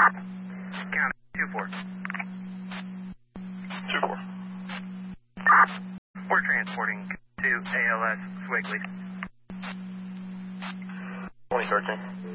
Count 2-4. 2-4. We're transporting to ALS Swigley. 2013.